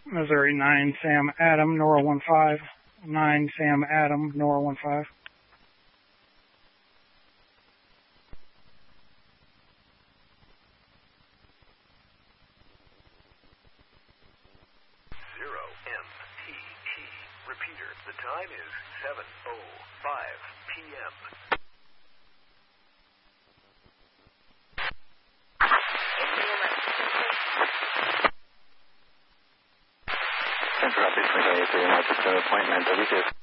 Missouri 9 Sam Adam, Nora 15. 9 Sam Adam, Nora 15. Repeater, the time is 7:05 p.m. Central Office 28 appointment,